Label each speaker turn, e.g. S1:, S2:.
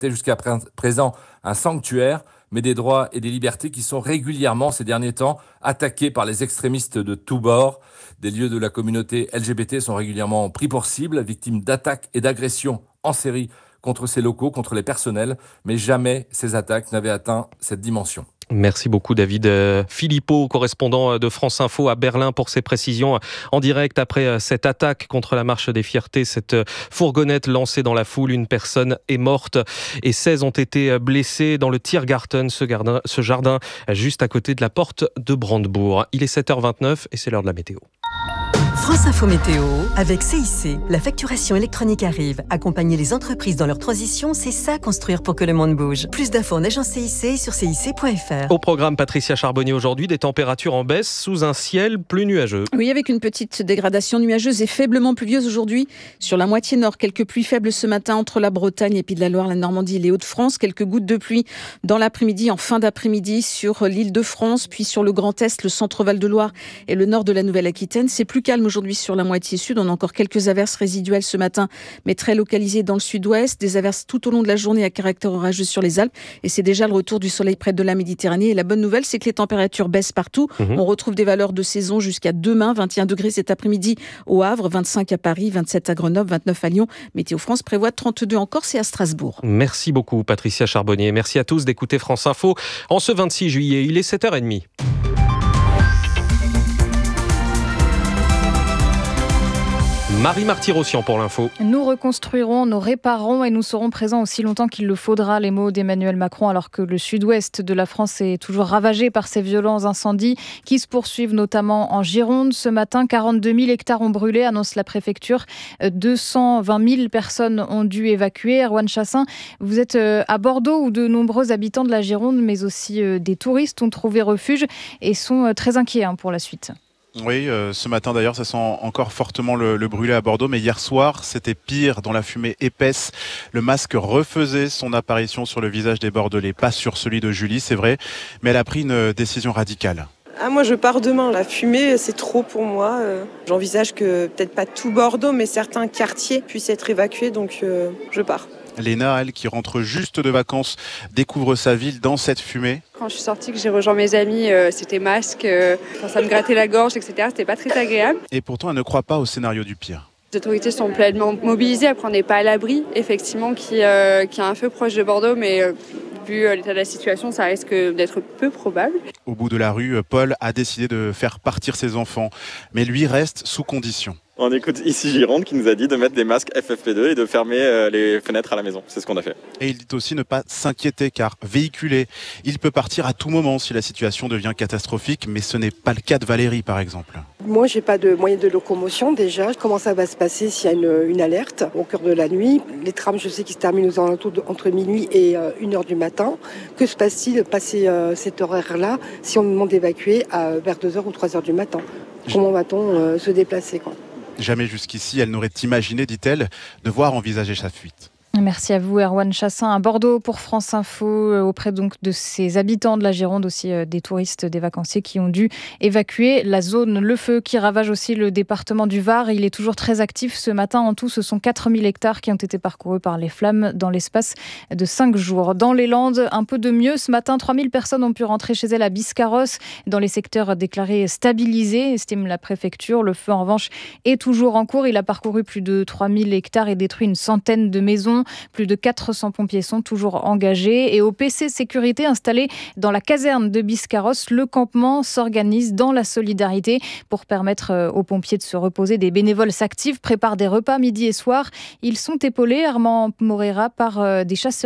S1: jusqu'à présent un sanctuaire, mais des droits et des libertés qui sont régulièrement, ces derniers temps, attaqués par les extrémistes de tous bords. Des lieux de la communauté LGBT sont régulièrement pris pour cible, victimes d'attaques et d'agressions en série contre ces locaux, contre les personnels, mais jamais ces attaques n'avaient atteint cette dimension.
S2: Merci beaucoup David Philippot, correspondant de France Info à Berlin, pour ces précisions en direct après cette attaque contre la Marche des Fiertés. Cette fourgonnette lancée dans la foule, une personne est morte et 16 ont été blessés dans le Tiergarten, ce jardin juste à côté de la porte de Brandebourg. Il est 7h29 et c'est l'heure de la météo.
S3: France Info Météo, avec CIC. La facturation électronique arrive. Accompagner les entreprises dans leur transition, c'est ça construire pour que le monde bouge. Plus d'infos en agence CIC et sur cic.fr.
S2: Au programme, Patricia Charbonnier, aujourd'hui, des températures en baisse sous un ciel plus nuageux.
S4: Oui, avec une petite dégradation nuageuse et faiblement pluvieuse aujourd'hui sur la moitié nord. Quelques pluies faibles ce matin entre la Bretagne et puis de la Loire, la Normandie et les Hauts-de-France. Quelques gouttes de pluie dans l'après-midi, en fin d'après-midi sur l'île de France, puis sur le Grand Est, le centre Val-de-Loire et le nord de la Nouvelle-Aquitaine. C'est plus calme aujourd'hui sur la moitié sud. On a encore quelques averses résiduelles ce matin, mais très localisées dans le sud-ouest. Des averses tout au long de la journée à caractère orageux sur les Alpes. Et c'est déjà le retour du soleil près de la Méditerranée. Et la bonne nouvelle, c'est que les températures baissent partout. On retrouve des valeurs de saison jusqu'à demain. 21 degrés cet après-midi au Havre, 25 à Paris, 27 à Grenoble, 29 à Lyon. Météo France prévoit 32 en Corse et à Strasbourg.
S2: Merci beaucoup Patricia Charbonnier. Merci à tous d'écouter France Info. En ce 26 juillet, il est 7h30. Marie Marty-Rossian pour l'info.
S5: Nous reconstruirons, nous réparons et nous serons présents aussi longtemps qu'il le faudra, les mots d'Emmanuel Macron, alors que le sud-ouest de la France est toujours ravagé par ces violents incendies qui se poursuivent notamment en Gironde. Ce matin, 42 000 hectares ont brûlé, annonce la préfecture. 220 000 personnes ont dû évacuer. Erwan Chassin, vous êtes à Bordeaux où de nombreux habitants de la Gironde, mais aussi des touristes ont trouvé refuge et sont très inquiets pour la suite.
S6: Oui, ce matin d'ailleurs, ça sent encore fortement le brûlé à Bordeaux, mais hier soir, c'était pire, dans la fumée épaisse. Le masque refaisait son apparition sur le visage des Bordelais, pas sur celui de Julie, c'est vrai, mais elle a pris une décision radicale.
S7: Moi je pars demain, la fumée c'est trop pour moi. J'envisage que peut-être pas tout Bordeaux, mais certains quartiers puissent être évacués, donc je pars.
S6: Léna, elle, qui rentre juste de vacances, découvre sa ville dans cette fumée.
S8: Quand je suis sortie, que j'ai rejoint mes amis, c'était masque, ça me grattait la gorge, etc. C'était pas très agréable.
S6: Et pourtant, elle ne croit pas au scénario du pire.
S8: Les autorités sont pleinement mobilisées. Après, on n'est pas à l'abri, effectivement, qu'il y a un feu proche de Bordeaux, mais vu l'état de la situation, ça risque d'être peu probable.
S6: Au bout de la rue, Paul a décidé de faire partir ses enfants, mais lui reste sous condition.
S9: On écoute ici Gironde qui nous a dit de mettre des masques FFP2 et de fermer les fenêtres à la maison. C'est ce qu'on a fait.
S6: Et il dit aussi ne pas s'inquiéter car véhiculé, il peut partir à tout moment si la situation devient catastrophique, mais ce n'est pas le cas de Valérie par exemple.
S10: Moi, j'ai pas de moyen de locomotion déjà. Comment ça va se passer s'il y a une alerte au cœur de la nuit? Les trams, je sais qu'ils se terminent aux alentours entre minuit et 1h du matin. Que se passe-t-il passer cet horaire-là si on nous demande d'évacuer vers 2h ou 3h du matin? Comment va-t-on se déplacer quoi?
S6: Jamais jusqu'ici, elle n'aurait imaginé, dit-elle, devoir envisager sa fuite.
S5: Merci à vous, Erwan Chassin, à Bordeaux pour France Info, auprès donc de ces habitants de la Gironde, aussi des touristes, des vacanciers qui ont dû évacuer la zone. Le feu qui ravage aussi le département du Var, il est toujours très actif ce matin. En tout, ce sont 4000 hectares qui ont été parcourus par les flammes dans l'espace de 5 jours. Dans les Landes, un peu de mieux. Ce matin, 3000 personnes ont pu rentrer chez elles à Biscarrosse, dans les secteurs déclarés stabilisés, estime la préfecture. Le feu, en revanche, est toujours en cours. Il a parcouru plus de 3000 hectares et détruit une centaine de maisons. Plus de 400 pompiers sont toujours engagés. Et au PC Sécurité installé dans la caserne de Biscarrosse, le campement s'organise dans la solidarité pour permettre aux pompiers de se reposer. Des bénévoles s'activent, préparent des repas midi et soir. Ils sont épaulés, Armand Morera, par des chasseurs